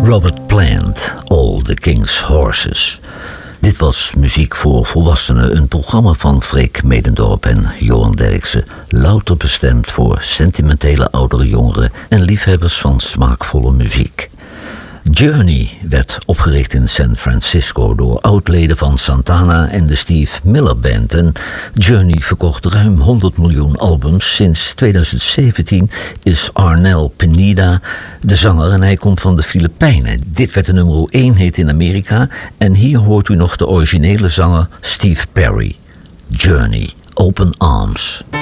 Robert Plant, All the King's Horses. Dit was Muziek voor Volwassenen, een programma van Freek Medendorp en Johan Derksen. Louter bestemd voor sentimentele oudere jongeren en liefhebbers van smaakvolle muziek. Journey werd opgericht in San Francisco door oudleden van Santana en de Steve Miller Band. En Journey verkocht ruim 100 miljoen albums. Sinds 2017 is Arnel Pineda de zanger en hij komt van de Filipijnen. Dit werd de nummer 1 hit in Amerika en hier hoort u nog de originele zanger Steve Perry. Journey, Open Arms.